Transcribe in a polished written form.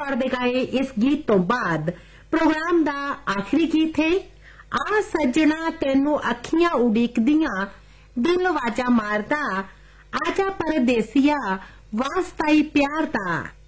कौर दे गाए इस गीत तो बाद प्रोग्राम दा आखिरी गीत है आ सजना तेनू अखियां उड़ीकदियां दिल वाजा मारदा आजा परदेसिया वास्ताई प्यार दा।